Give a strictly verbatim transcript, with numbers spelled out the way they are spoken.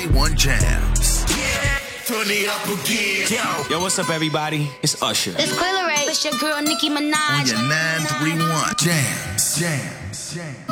one Jams. Turn it up again. Yo, what's up, everybody? It's Usher. It's Quilla Ray. It's your girl Nicki On Minaj. your nine three one Jams. Jams. Jams.